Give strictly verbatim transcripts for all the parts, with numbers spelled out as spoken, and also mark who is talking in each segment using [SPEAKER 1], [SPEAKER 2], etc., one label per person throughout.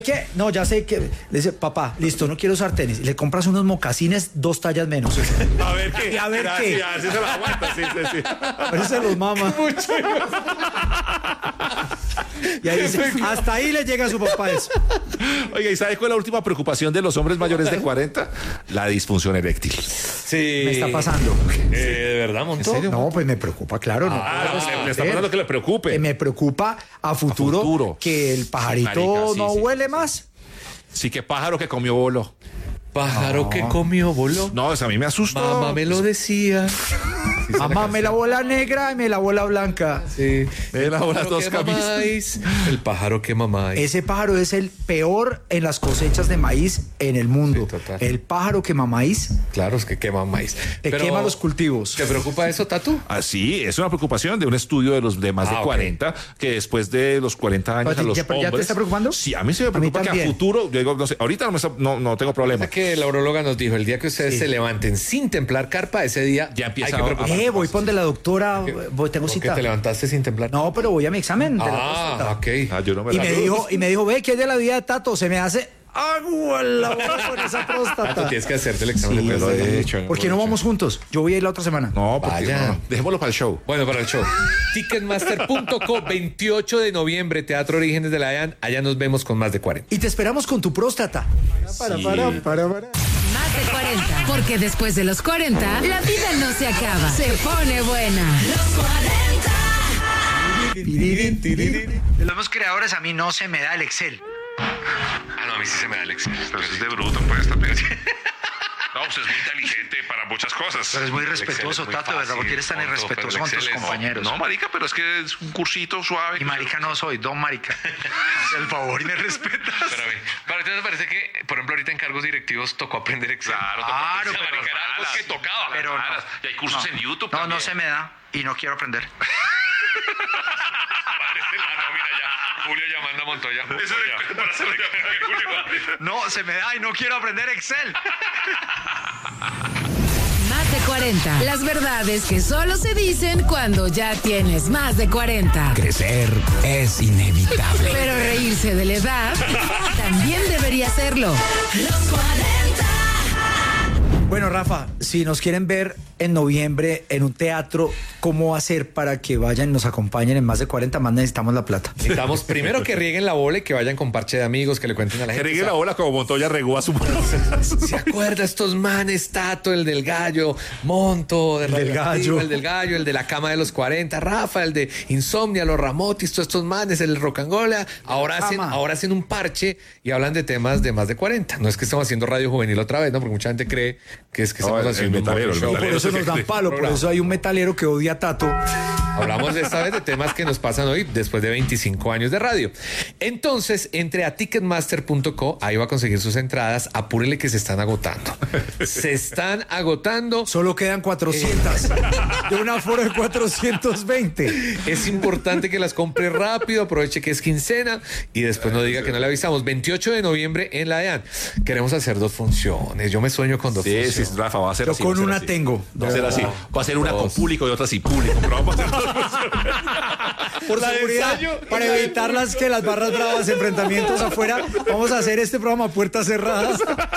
[SPEAKER 1] ¿Qué? No, ya sé que... Le dice, papá, listo, no quiero usar tenis. Y le compras unos mocasines dos tallas menos.
[SPEAKER 2] A ver qué.
[SPEAKER 1] Y a ver
[SPEAKER 2] Gracias,
[SPEAKER 1] qué.
[SPEAKER 2] a ver si se lo aguanta, sí, sí, sí.
[SPEAKER 1] A ver si se los mama. Y ahí dice, hasta ahí le llega a su papá eso.
[SPEAKER 2] Oiga, ¿y sabe cuál es la última preocupación de los hombres mayores de cuarenta? La disfunción eréctil.
[SPEAKER 3] Sí.
[SPEAKER 1] Me está pasando.
[SPEAKER 3] Eh, ¿De verdad, Montó?
[SPEAKER 2] ¿En serio?
[SPEAKER 1] No, pues me preocupa, claro. No
[SPEAKER 2] Ah,
[SPEAKER 1] puedo
[SPEAKER 2] no, le, le está
[SPEAKER 1] responder.
[SPEAKER 2] pasando que le preocupe.
[SPEAKER 1] Eh, Me preocupa a futuro,
[SPEAKER 2] A futuro.
[SPEAKER 1] que el pajarito
[SPEAKER 2] Marica, sí,
[SPEAKER 1] no
[SPEAKER 2] sí,
[SPEAKER 1] huele
[SPEAKER 2] sí,
[SPEAKER 1] más.
[SPEAKER 2] Sí, que pájaro que comió bolo.
[SPEAKER 3] Pájaro que comió voló.
[SPEAKER 2] No, eso a mí me asustó.
[SPEAKER 3] Mamá me lo decía.
[SPEAKER 1] Mamá, me la bola negra y me la bola blanca.
[SPEAKER 3] Sí.
[SPEAKER 2] Me lavó las
[SPEAKER 3] pájaro
[SPEAKER 2] dos
[SPEAKER 3] que
[SPEAKER 2] camisas.
[SPEAKER 3] mamáis. El pájaro que mamáis.
[SPEAKER 1] Ese pájaro es el peor en las cosechas de maíz en el mundo.
[SPEAKER 3] Sí, total.
[SPEAKER 1] El pájaro que mamáis
[SPEAKER 3] Claro, es que quema maíz.
[SPEAKER 1] te
[SPEAKER 3] Pero,
[SPEAKER 1] quema los cultivos.
[SPEAKER 3] ¿te preocupa eso, Tatu?
[SPEAKER 2] Ah, sí, es una preocupación de un estudio de los de más
[SPEAKER 3] Ah,
[SPEAKER 2] de
[SPEAKER 3] ok.
[SPEAKER 2] cuarenta, que después de los cuarenta años
[SPEAKER 1] Pero
[SPEAKER 2] a los
[SPEAKER 1] ya- pero ya te
[SPEAKER 2] hombres...
[SPEAKER 1] está preocupando.
[SPEAKER 2] Sí, a mí sí me
[SPEAKER 1] A mí
[SPEAKER 2] preocupa que a
[SPEAKER 1] también.
[SPEAKER 2] futuro, yo digo, no sé, ahorita no, me está- no, no tengo problema.
[SPEAKER 3] Es que la urologa nos dijo, el día que ustedes
[SPEAKER 1] Sí.
[SPEAKER 3] se levanten sin templar carpa, ese día
[SPEAKER 2] Ya empieza
[SPEAKER 3] hay que
[SPEAKER 2] a-
[SPEAKER 3] preocuparse.
[SPEAKER 1] Eh, voy por donde la doctora, voy, tengo
[SPEAKER 3] ¿Por qué
[SPEAKER 1] cita.
[SPEAKER 3] te levantaste sin templar?
[SPEAKER 1] No, pero voy a mi examen de la
[SPEAKER 3] Ah,
[SPEAKER 1] próstata.
[SPEAKER 3] ok.
[SPEAKER 2] Ah, yo no me
[SPEAKER 1] Y
[SPEAKER 2] la-
[SPEAKER 1] me dijo, y me dijo, ve, ¿qué es de la vida de Tato? Se me hace agua en la boca con esa
[SPEAKER 3] Tato,
[SPEAKER 1] próstata.
[SPEAKER 3] tienes que hacerte el examen
[SPEAKER 1] Sí,
[SPEAKER 3] de
[SPEAKER 2] Me lo
[SPEAKER 3] próstata.
[SPEAKER 2] he hecho.
[SPEAKER 1] ¿Por qué no vamos juntos? Yo voy a ir la otra semana.
[SPEAKER 2] No, porque
[SPEAKER 3] Vaya.
[SPEAKER 2] no, dejémoslo para el show.
[SPEAKER 3] Bueno, para el show. Ticketmaster punto co, veintiocho de noviembre, Teatro Orígenes de la DEAN. Allá nos vemos con más de cuarenta.
[SPEAKER 1] Y te esperamos con tu próstata. Para,
[SPEAKER 2] Sí.
[SPEAKER 1] para, para, para.
[SPEAKER 4] Más de cuarenta. Porque después de los cuarenta, la vida no se acaba. Se pone buena. Los cuarenta.
[SPEAKER 1] De los creadores, a mí no se me da el Excel.
[SPEAKER 3] Ah, no, a mí sí se me da el Excel.
[SPEAKER 5] Pero eso es de bruto, pues, también. No, usted es muy inteligente para muchas cosas.
[SPEAKER 1] Pero es muy
[SPEAKER 3] El Excel
[SPEAKER 1] respetuoso,
[SPEAKER 3] es muy
[SPEAKER 1] Tato, ¿verdad?
[SPEAKER 3] fácil,
[SPEAKER 1] Porque eres tan
[SPEAKER 3] Monto,
[SPEAKER 1] irrespetuoso
[SPEAKER 3] pero
[SPEAKER 1] con
[SPEAKER 3] el
[SPEAKER 1] tus
[SPEAKER 3] Excel es-
[SPEAKER 1] compañeros.
[SPEAKER 5] No, marica, pero es que es un cursito suave.
[SPEAKER 1] Y marica no soy, don marica. Haz el favor y me respetas.
[SPEAKER 3] Pero a ver, ¿para ti te parece que, por ejemplo, ahorita en cargos directivos tocó aprender Excel?
[SPEAKER 5] Claro,
[SPEAKER 1] Claro,
[SPEAKER 5] tocó-
[SPEAKER 1] pero
[SPEAKER 5] marica, era algo
[SPEAKER 1] malas.
[SPEAKER 5] que tocaba.
[SPEAKER 1] Pero no.
[SPEAKER 5] Malas. Y hay cursos
[SPEAKER 1] No.
[SPEAKER 5] en YouTube
[SPEAKER 1] No,
[SPEAKER 5] también.
[SPEAKER 1] no se me da y no quiero aprender.
[SPEAKER 3] Parece la nómina ya. Julio llamando a Montoya.
[SPEAKER 5] Eso es para hacerlo ya.
[SPEAKER 1] No, se me da y no quiero aprender Excel.
[SPEAKER 4] Más de cuarenta. Las verdades que solo se dicen cuando ya tienes más de cuarenta.
[SPEAKER 6] Crecer es inevitable.
[SPEAKER 4] Pero reírse de la edad también debería serlo. Los cuarenta.
[SPEAKER 1] Bueno, Rafa, si nos quieren ver en noviembre en un teatro, ¿cómo hacer para que vayan y nos acompañen en más de cuarenta? Más necesitamos la plata.
[SPEAKER 3] Necesitamos primero que rieguen la bola y que vayan con parche de amigos, que le cuenten a la
[SPEAKER 2] Que
[SPEAKER 3] gente.
[SPEAKER 2] riegue la bola como Montoya regó a su...
[SPEAKER 3] ¿Se acuerda estos manes, Tato, el del gallo, Monto, del,
[SPEAKER 1] del
[SPEAKER 3] Radioactivo,
[SPEAKER 1] gallo.
[SPEAKER 3] el del gallo, el de la cama de los cuarenta, Rafa, el de Insomnia, los Ramotis, todos estos manes, el Rock and Gola, ahora hacen,
[SPEAKER 1] cama.
[SPEAKER 3] ahora hacen un parche y hablan de temas de más de cuarenta. No es que estamos haciendo radio juvenil otra vez, ¿no? Porque mucha gente cree que es que
[SPEAKER 2] No,
[SPEAKER 3] estamos
[SPEAKER 2] el- el
[SPEAKER 3] haciendo un
[SPEAKER 2] metalero, el
[SPEAKER 3] show.
[SPEAKER 2] metalero.
[SPEAKER 1] Por eso nos dan palo, por eso hay un metalero que odia a Tato.
[SPEAKER 3] Hablamos de esta vez de temas que nos pasan hoy después de veinticinco años de radio. Entonces, entre a ticketmaster punto co, ahí va a conseguir sus entradas. Apúrele que se están agotando. Se están agotando.
[SPEAKER 1] Solo quedan cuatrocientas. De un aforo de cuatrocientos veinte.
[SPEAKER 3] Es importante que las compre rápido, aproveche que es quincena y después no diga que no le avisamos. veintiocho de noviembre en la DEAN. Queremos hacer dos funciones. Yo me sueño con dos
[SPEAKER 2] Sí, sí,
[SPEAKER 3] funciones.
[SPEAKER 2] Rafa, va a ser
[SPEAKER 1] Yo
[SPEAKER 2] así.
[SPEAKER 1] con
[SPEAKER 2] va a ser
[SPEAKER 1] una
[SPEAKER 2] así.
[SPEAKER 1] tengo.
[SPEAKER 2] Va a ser así. Va a ser una con
[SPEAKER 3] Dos.
[SPEAKER 2] público y otra sin público. Pero vamos a hacer dos.
[SPEAKER 1] Por
[SPEAKER 3] La de
[SPEAKER 1] seguridad,
[SPEAKER 3] ensayo y
[SPEAKER 1] para
[SPEAKER 3] la de
[SPEAKER 1] evitar las que las barras bravas, enfrentamientos afuera, vamos a hacer este programa a puertas cerradas.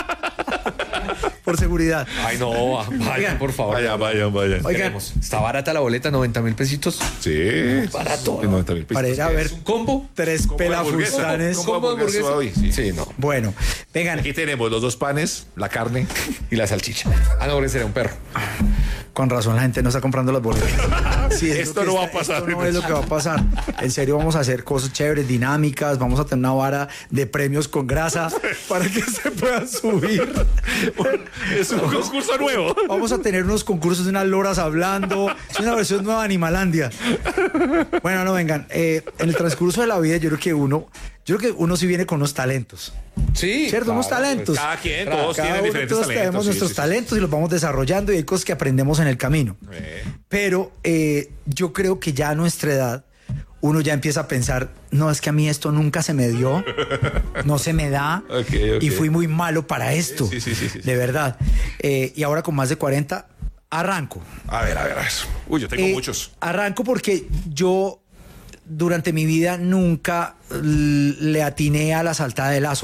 [SPEAKER 1] Por seguridad.
[SPEAKER 3] Ay, no, vayan,
[SPEAKER 1] Oigan.
[SPEAKER 3] por favor.
[SPEAKER 2] Vaya, vaya, vaya.
[SPEAKER 1] Oigan.
[SPEAKER 3] Queremos. Está barata la boleta, noventa mil pesitos.
[SPEAKER 2] Sí.
[SPEAKER 3] Barato.
[SPEAKER 2] Sí, noventa mil pesitos.
[SPEAKER 1] Para ir a ver
[SPEAKER 3] ¿Es un combo?
[SPEAKER 1] tres
[SPEAKER 2] Combo de hamburguesa.
[SPEAKER 1] pelafustanes.
[SPEAKER 2] Combo de
[SPEAKER 3] ¿Combo de
[SPEAKER 2] hamburguesa
[SPEAKER 3] hamburguesa?
[SPEAKER 2] hoy, sí.
[SPEAKER 3] Sí, no.
[SPEAKER 1] Bueno, vengan,
[SPEAKER 2] Aquí tenemos los dos panes, la carne.
[SPEAKER 3] Y la salchicha. Ah, no, ese era un perro.
[SPEAKER 1] con razón la gente no está comprando las boletas. Sí, es
[SPEAKER 2] Esto
[SPEAKER 1] lo que
[SPEAKER 2] no va
[SPEAKER 1] está-
[SPEAKER 2] a pasar.
[SPEAKER 1] Esto no es lo que va a pasar. En serio, vamos a hacer cosas chéveres, dinámicas, vamos a tener una vara de premios con grasa para que se puedan subir.
[SPEAKER 2] Es un concurso nuevo.
[SPEAKER 1] Vamos a tener unos concursos de unas loras hablando. Es una versión nueva de Animalandia. Bueno, no vengan. eh, en el transcurso de la vida, yo creo que uno, yo creo que uno sí viene con unos talentos.
[SPEAKER 3] Sí.
[SPEAKER 1] ¿Cierto? Unos
[SPEAKER 3] claro,
[SPEAKER 1] talentos.
[SPEAKER 2] Cada quien,
[SPEAKER 3] Claro,
[SPEAKER 2] todos
[SPEAKER 1] Cada
[SPEAKER 2] tienen
[SPEAKER 1] uno,
[SPEAKER 2] diferentes
[SPEAKER 1] todos
[SPEAKER 2] talentos.
[SPEAKER 1] tenemos
[SPEAKER 2] sí,
[SPEAKER 1] nuestros
[SPEAKER 2] sí, sí.
[SPEAKER 1] talentos y los vamos desarrollando y hay cosas que aprendemos en el camino.
[SPEAKER 2] Eh.
[SPEAKER 1] Pero eh, yo creo que ya a nuestra edad uno ya empieza a pensar, no, es que a mí esto nunca se me dio, no se me da
[SPEAKER 2] Ok, ok.
[SPEAKER 1] y fui muy malo para esto,
[SPEAKER 2] Sí, sí, sí, sí, sí.
[SPEAKER 1] de verdad. Eh, y ahora con más de cuarenta, arranco.
[SPEAKER 2] A ver, a ver, a ver. Uy, yo tengo
[SPEAKER 1] Eh,
[SPEAKER 2] muchos.
[SPEAKER 1] Arranco porque yo durante mi vida nunca l- le atiné a la saltada de lazo.